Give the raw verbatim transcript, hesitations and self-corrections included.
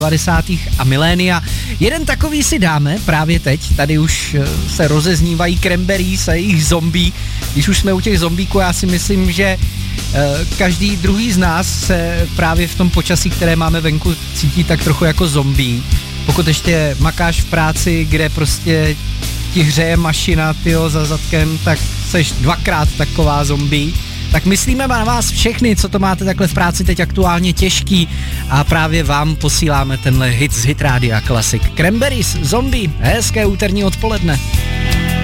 devadesátých a milénia. Jeden takový si dáme právě teď, tady už se rozeznívají Cranberries a jejich zombie. Když už jsme u těch zombíků, já si myslím, že každý druhý z nás se právě v tom počasí, které máme venku, cítí tak trochu jako zombie. Pokud ještě makáš v práci, kde prostě ti hřeje mašina, tyjo, za zadkem, tak seš dvakrát taková zombie. Tak myslíme na vás všechny, co to máte takhle v práci teď aktuálně těžký a právě vám posíláme tenhle hit z Hit Rádia Classic. Cranberries, zombie, hezké úterní odpoledne.